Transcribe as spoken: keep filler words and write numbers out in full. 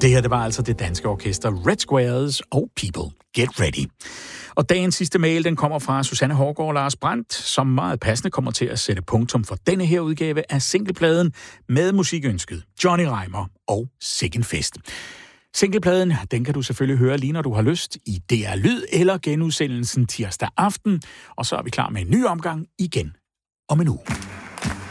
Det her, det var altså det danske orkester Red Squares og People Get Ready. Og dagens sidste mail, den kommer fra Susanne Hårgaard og Lars Brandt, som meget passende kommer til at sætte punktum for denne her udgave af singlepladen med musikønsket Johnny Reimer og Sikken Fest. Singlepladen, den kan du selvfølgelig høre lige når du har lyst i D R Lyd eller genudsendelsen tirsdag aften, og så er vi klar med en ny omgang igen om en uge.